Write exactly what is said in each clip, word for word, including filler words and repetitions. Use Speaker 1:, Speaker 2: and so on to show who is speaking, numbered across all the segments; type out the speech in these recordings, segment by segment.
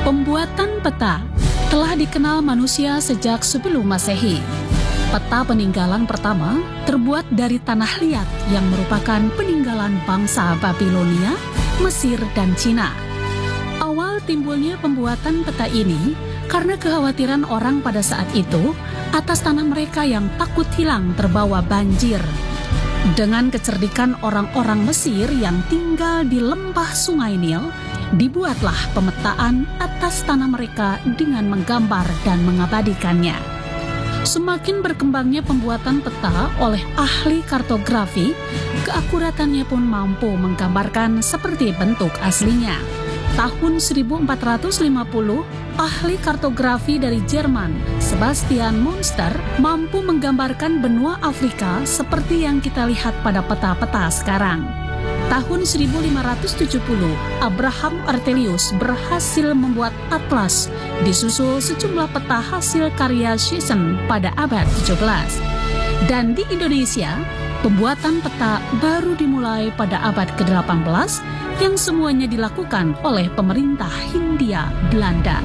Speaker 1: Pembuatan peta telah dikenal manusia sejak sebelum Masehi. Peta peninggalan pertama terbuat dari tanah liat yang merupakan peninggalan bangsa Babilonia, Mesir, dan Cina. Awal timbulnya pembuatan peta ini karena kekhawatiran orang pada saat itu atas tanah mereka yang takut hilang terbawa banjir. Dengan kecerdikan orang-orang Mesir yang tinggal di lembah Sungai Nil, dibuatlah pemetaan atas tanah mereka dengan menggambar dan mengabadikannya. Semakin berkembangnya pembuatan peta oleh ahli kartografi, keakuratannya pun mampu menggambarkan seperti bentuk aslinya. Tahun seribu empat ratus lima puluh, ahli kartografi dari Jerman, Sebastian Münster, mampu menggambarkan benua Afrika seperti yang kita lihat pada peta-peta sekarang. Tahun seribu lima ratus tujuh puluh, Abraham Artelius berhasil membuat atlas, disusul sejumlah peta hasil karya Schissen pada abad tujuh belas. Dan di Indonesia, pembuatan peta baru dimulai pada abad ke delapan belas, yang semuanya dilakukan oleh pemerintah Hindia Belanda.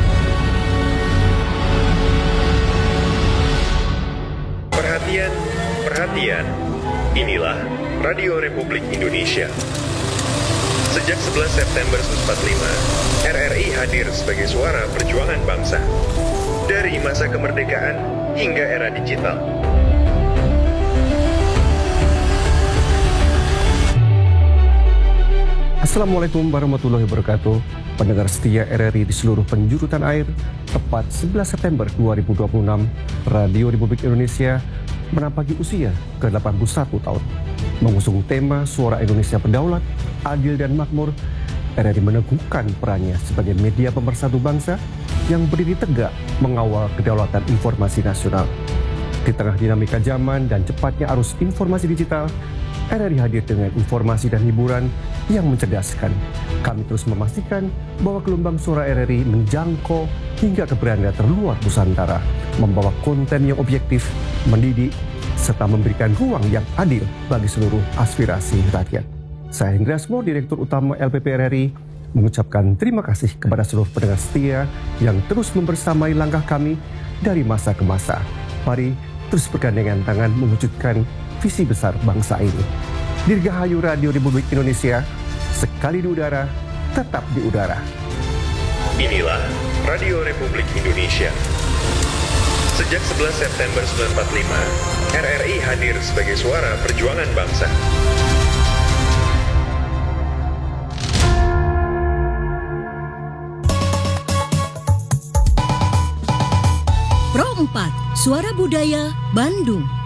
Speaker 2: Perhatian, perhatian. Inilah Radio Republik Indonesia. Sejak sebelas September seribu sembilan ratus empat puluh lima, R R I hadir sebagai suara perjuangan bangsa. Dari masa kemerdekaan hingga era digital.
Speaker 3: Assalamualaikum warahmatullahi wabarakatuh. Pendengar setia R R I di seluruh penjuru tanah air, tepat sebelas September dua ribu dua puluh enam, Radio Republik Indonesia menampaki usia ke delapan puluh satu tahun. Mengusung tema Suara Indonesia Berdaulat, Adil dan Makmur, R R I meneguhkan perannya sebagai media pemersatu bangsa yang berdiri tegak mengawal kedaulatan informasi nasional. Di tengah dinamika zaman dan cepatnya arus informasi digital, R R I hadir dengan informasi dan hiburan yang mencerdaskan. Kami terus memastikan bahwa gelombang suara R R I menjangkau hingga ke beranda terluar Nusantara, membawa konten yang objektif, mendidik, serta memberikan ruang yang adil bagi seluruh aspirasi rakyat. Saya Hendra Asmo, Direktur Utama L P P R R I, mengucapkan terima kasih kepada seluruh pendengar setia yang terus membersamai langkah kami dari masa ke masa. Mari terus bergandengan tangan mewujudkan visi besar bangsa ini. Dirgahayu Radio Republik Indonesia, sekali di udara, tetap di udara.
Speaker 2: Inilah Radio Republik Indonesia. Sejak sebelas September seribu sembilan ratus empat puluh lima, R R I hadir sebagai suara perjuangan bangsa.
Speaker 4: Pro empat, Suara Budaya, Bandung.